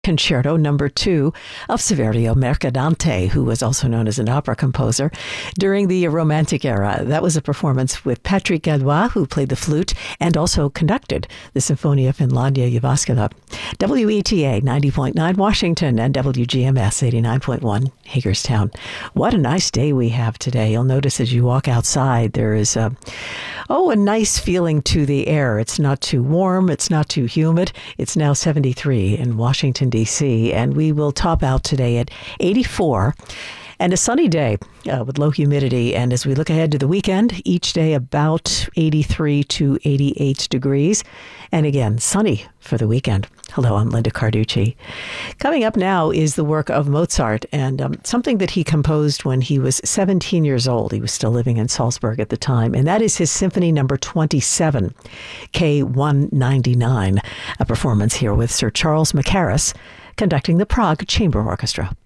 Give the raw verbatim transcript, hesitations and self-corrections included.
Concerto Number Two of Saverio Mercadante, who was also known as an opera composer during the Romantic era. That was a performance with Patrick Gallois, who played the flute and also conducted the Sinfonia Finlandia Jyväskylä. W E T A ninety point nine Washington and W G M S eighty-nine point one Hagerstown. What a nice day we have today. You'll notice as you walk outside, there is a, oh, a nice feeling to the air. It's not too warm. It's not too humid. It's now seventy-three in Washington, D C, and we will top out today at eighty-four and a sunny day uh, with low humidity. And as we look ahead to the weekend, each day about eighty-three to eighty-eight degrees. And again, sunny for the weekend. Hello, I'm Linda Carducci. Coming up now is the work of Mozart and um, something that he composed when he was seventeen years old. He was still living in Salzburg at the time. And that is his Symphony Number twenty-seven, K one ninety-nine, a performance here with Sir Charles Mackerras conducting the Prague Chamber Orchestra.